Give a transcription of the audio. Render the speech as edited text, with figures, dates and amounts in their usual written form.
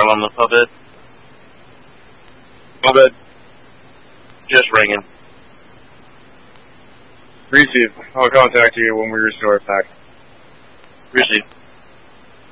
on the puppet. Puppet. Just ringing. Receive. I'll contact you when we restore it back. Receive.